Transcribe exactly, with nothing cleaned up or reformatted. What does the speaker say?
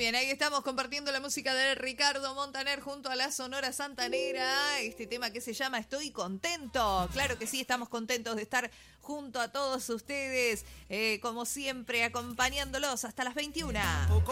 bien, ahí estamos compartiendo la música de Ricardo Montaner junto a la Sonora Santanera, este tema que se llama Estoy Contento. Claro que sí, estamos contentos de estar junto a todos ustedes, eh, como siempre, acompañándolos hasta las veintiuna.